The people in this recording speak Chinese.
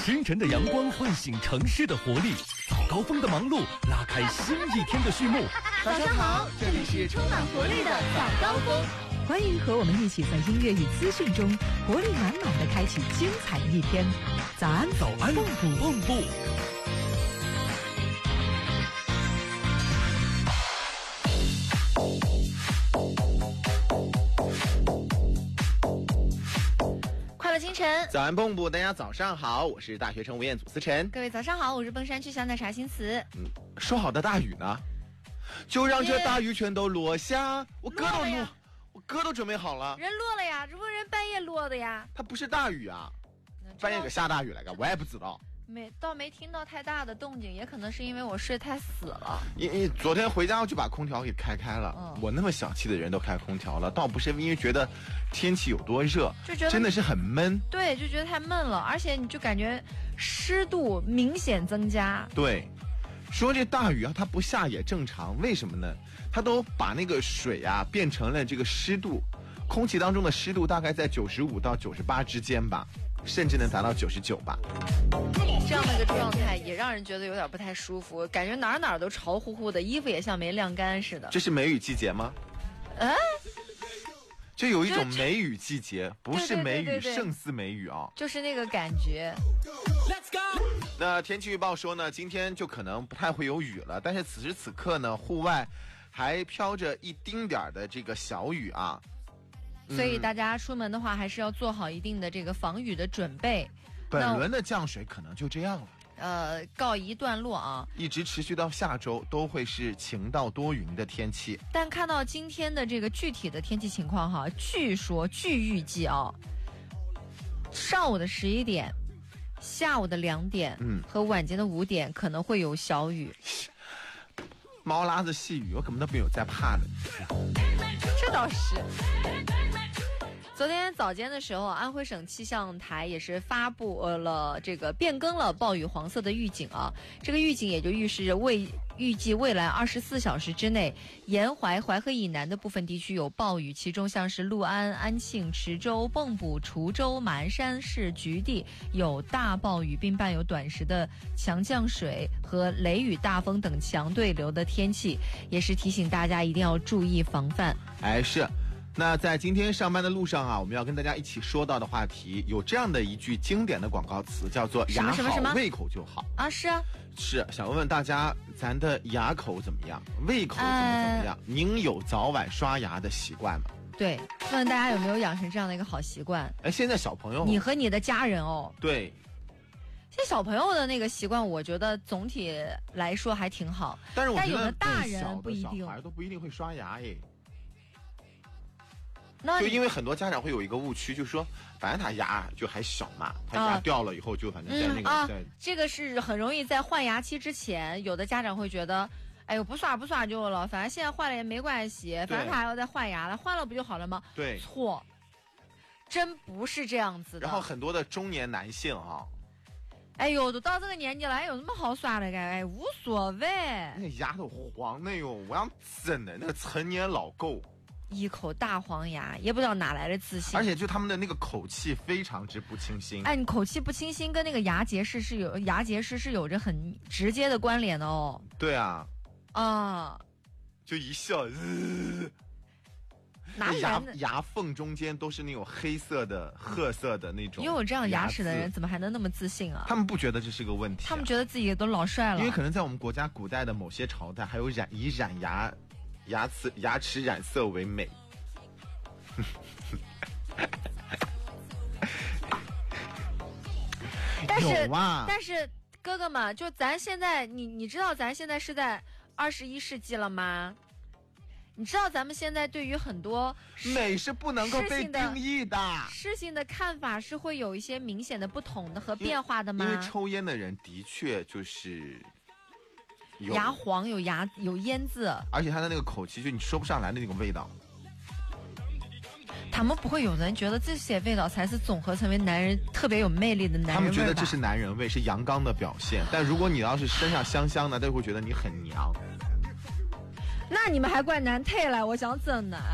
清晨的阳光唤醒城市的活力，早高峰的忙碌拉开新一天的序幕。 早上好，这里是充满活力的早高峰。 欢迎和我们一起在音乐与资讯中活力满满的开启精彩一天。早安， 早安， 蹦步蹦步。 快乐清晨， 早安蹦步，大家早上好，我是大学生吴彦祖思晨。 各位早上好，我是蹦山区小奶茶新词。 说好的大雨呢？就让这大雨全都落下。我歌都准备好了。 人落了呀，这不是人半夜落的呀。 它不是大雨啊，半夜可下大雨来个，我也不知道。 倒没听到太大的动静，也可能是因为我睡太死了。 昨天回家我就把空调给开了。我那么小气的人都开空调了，倒不是因为觉得天气有多热， 就觉得真的是很闷。 对，就觉得太闷了，而且你就感觉湿度明显增加。 对，说这大雨啊，它不下也正常，为什么呢？它都把那个水啊变成了这个湿度，空气当中的湿度大概在95到98之间吧，甚至能达到99吧。 这样的一个状态也让人觉得有点不太舒服，感觉哪都潮乎乎的，衣服也像没晾干似的。 这是梅雨季节吗？就有一种梅雨季节，不是梅雨胜似梅雨啊， 就是那个感觉。 那天气预报说呢，今天就可能不太会有雨了，但是此时此刻呢，户外还飘着一丁点的这个小雨啊。 所以大家出门的话，还是要做好一定的这个防雨的准备。 本轮的降水可能就这样了，告一段落啊， 一直持续到下周都会是晴到多云的天气。 但看到今天的这个具体的天气情况哈，据预计啊，上午的11点、下午的2点，和晚间的5点可能会有小雨。 猫拉着细雨，我根本都没有在怕的。 这倒是。昨天早间的时候，安徽省气象台也是发布了这个变更了暴雨黄色的预警啊。这个预警也就预示着预计未来24小时之内，沿淮河以南的部分地区有暴雨，其中像是六安、安庆、池州、蚌埠、滁州、马鞍山市局地有大暴雨，并伴有短时的强降水和雷雨、大风等强对流的天气，也是提醒大家一定要注意防范。 是。那在今天上班的路上啊，我们要跟大家一起说到的话题有这样的一句经典的广告词，叫做牙好胃口就好啊。是想问问大家，咱的牙口怎么样，胃口怎么样？您有早晚刷牙的习惯吗？对， 问大家有没有养成这样的一个好习惯？ 现在小朋友， 你和你的家人对， 现在小朋友的那个习惯，我觉得总体来说还挺好， 但是我觉得有的大人不一定， 小孩都不一定会刷牙耶。 就因为很多家长会有一个误区，就是说反正他牙就还小嘛，他牙掉了以后就反正在那个这个是很容易在换牙期之前，有的家长会觉得哎呦不刷就了，反正现在换了也没关系，反正他还要再换牙了，换了不就好了吗？ 对， 错，真不是这样子的。 然后很多的中年男性哎呦都到这个年纪了，有什么好刷的？无所谓， 那牙都黄的哟，我想真的那个成年老够。 一口大黄牙，也不知道哪来的自信， 而且就他们的那个口气非常之不清新。 你口气不清新跟那个牙结石是有着很直接的关联的哦。 对啊，就一笑，牙缝中间都是那种黑色的、褐色的那种。 因为我这样牙齿的人怎么还能那么自信啊？ 他们不觉得这是个问题， 他们觉得自己都老帅了。 因为可能在我们国家古代的某些朝代，还有以牙齿染色为美。 但是哥哥们，就咱现在你知道咱现在是在21世纪了吗？你知道咱们现在对于很多美是不能够被定义的事情的看法是会有一些明显的不同的和变化的吗？ 因为抽烟的人的确就是牙黄有烟渍， 而且他的那个口气就你说不上来的那种味道。 他们不会有人觉得这些味道才是总合成为男人特别有魅力的男人味吧？ 他们觉得这是男人味，是阳刚的表现。但如果你要是身上香香的，他就会觉得你很娘。 那你们还怪男退了？我想整呢。